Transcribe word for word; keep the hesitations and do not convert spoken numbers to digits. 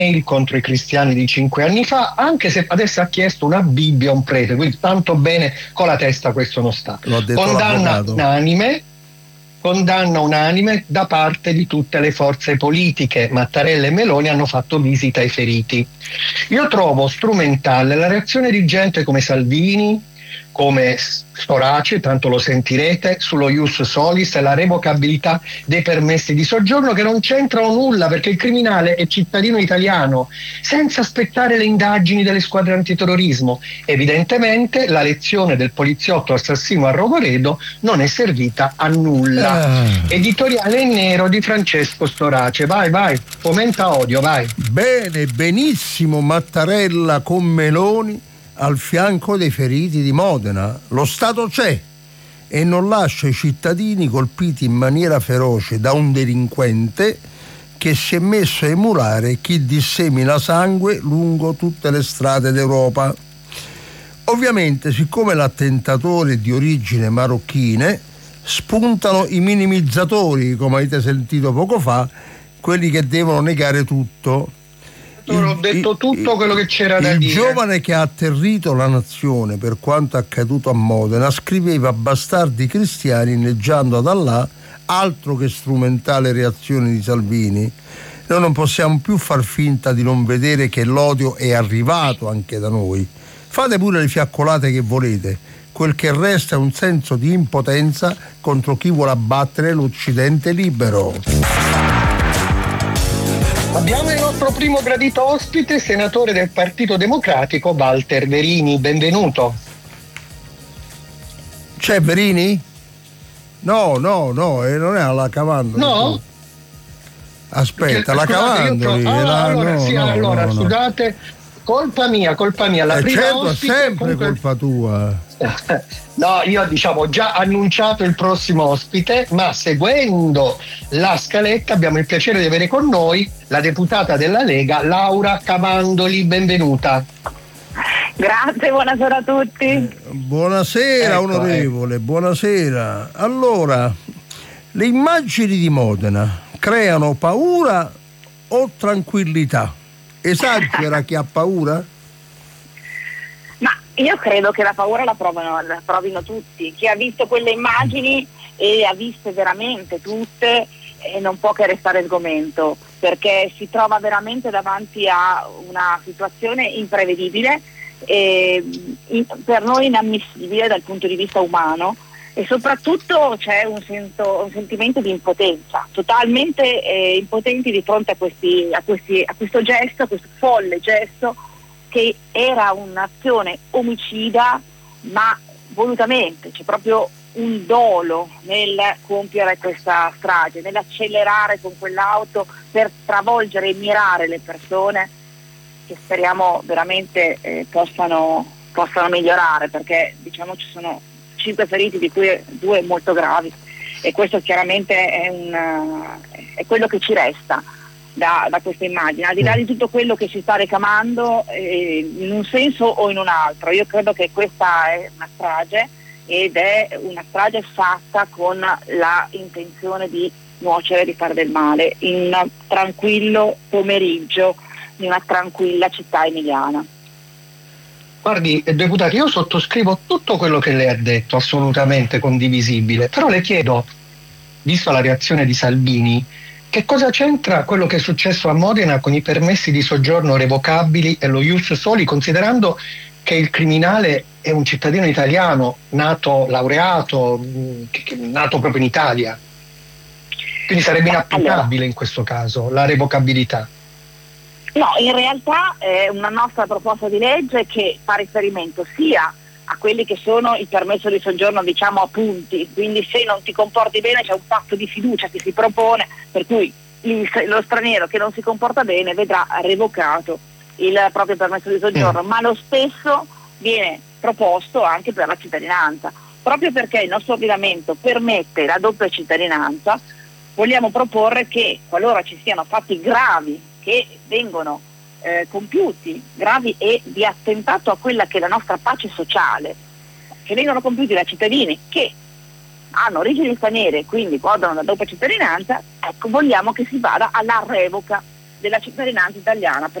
contro i cristiani di cinque anni fa, anche se adesso ha chiesto una Bibbia a un prete, quindi tanto bene con la testa questo non sta. Condanna unanime, condanna unanime da parte di tutte le forze politiche. Mattarella e Meloni hanno fatto visita ai feriti. Io trovo strumentale la reazione di gente come Salvini, come Storace, tanto lo sentirete, sullo ius solis e la revocabilità dei permessi di soggiorno, che non c'entrano nulla, perché il criminale è cittadino italiano, senza aspettare le indagini delle squadre antiterrorismo. Evidentemente la lezione del poliziotto assassino a Rogoredo non è servita a nulla. Ah. Editoriale in nero di Francesco Storace. Vai, vai, fomenta odio, vai. Bene, benissimo Mattarella con Meloni al fianco dei feriti di Modena. Lo Stato c'è e non lascia i cittadini colpiti in maniera feroce da un delinquente che si è messo a emulare chi dissemina sangue lungo tutte le strade d'Europa. Ovviamente, siccome l'attentatore è di origine marocchine, spuntano i minimizzatori, come avete sentito poco fa, quelli che devono negare tutto. Non ho detto tutto quello che c'era da il dire. Il giovane che ha atterrito la nazione per quanto accaduto a Modena scriveva bastardi cristiani inneggiando ad Allah, altro che strumentale reazione di Salvini. Noi non possiamo più far finta di non vedere che l'odio è arrivato anche da noi. Fate pure le fiaccolate che volete, quel che resta è un senso di impotenza contro chi vuole abbattere l'Occidente libero. Abbiamo il nostro primo gradito ospite, senatore del Partito Democratico, Walter Verini. Benvenuto. C'è Verini? No, no, no, eh, non è alla Cavando. No? Aspetta, Perché, la scusate, Cavando. Ah, la, allora, no, sì, no, allora, no, scusate, colpa mia, colpa mia. La eh, prima certo, ospite, è sempre comunque... colpa tua. No, io diciamo ho già annunciato il prossimo ospite, ma seguendo la scaletta abbiamo il piacere di avere con noi la deputata della Lega Laura Cavandoli. Benvenuta. Grazie, buonasera a tutti. Eh, buonasera, ecco, onorevole, ecco. Buonasera. Allora, le immagini di Modena creano paura o tranquillità? Esagera chi ha paura? Ma io credo che la paura la provino, la provino tutti. Chi ha visto quelle immagini e le ha viste veramente tutte eh, non può che restare sgomento, perché si trova veramente davanti a una situazione imprevedibile e in, per noi inammissibile dal punto di vista umano, e soprattutto c'è un, sento, un sentimento di impotenza, totalmente eh, impotenti di fronte a, questi, a, questi, a questo gesto, a questo folle gesto, che era un'azione omicida ma volutamente. C'è proprio un dolo nel compiere questa strage, nell'accelerare con quell'auto per travolgere e mirare le persone, che speriamo veramente eh, possano, possano migliorare, perché diciamo ci sono cinque feriti di cui due molto gravi, e questo chiaramente è, un, è quello che ci resta Da, da questa immagine, al di là di tutto quello che si sta recamando eh, in un senso o in un altro. Io credo che questa è una strage, ed è una strage fatta con la intenzione di nuocere, di fare del male, in un tranquillo pomeriggio di una tranquilla città emiliana. Guardi, deputati, io sottoscrivo tutto quello che lei ha detto, assolutamente condivisibile, però le chiedo, visto la reazione di Salvini, che cosa c'entra quello che è successo a Modena con i permessi di soggiorno revocabili e lo ius soli, considerando che il criminale è un cittadino italiano, nato, laureato, che, che, nato proprio in Italia? Quindi sarebbe inapplicabile in questo caso la revocabilità. No, in realtà è una nostra proposta di legge che fa riferimento sia a quelli che sono il permesso di soggiorno, diciamo, a punti, quindi se non ti comporti bene c'è un patto di fiducia che si propone, per cui il, lo straniero che non si comporta bene vedrà revocato il proprio permesso di soggiorno, mm. ma lo stesso viene proposto anche per la cittadinanza. Proprio perché il nostro ordinamento permette la doppia cittadinanza, vogliamo proporre che qualora ci siano fatti gravi che vengono eh, compiuti, gravi e di attentato a quella che è la nostra pace sociale, che vengono compiuti da cittadini che hanno origini straniere, quindi godono della doppia cittadinanza, ecco, vogliamo che si vada alla revoca della cittadinanza italiana.